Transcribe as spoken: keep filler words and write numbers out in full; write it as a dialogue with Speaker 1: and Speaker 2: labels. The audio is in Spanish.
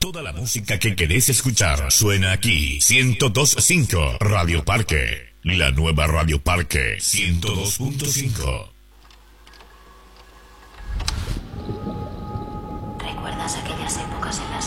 Speaker 1: Toda la música que querés escuchar suena aquí. ciento dos punto cinco Radio Parque. La nueva Radio Parque ciento dos punto cinco.
Speaker 2: ¿Recuerdas aquellas épocas en las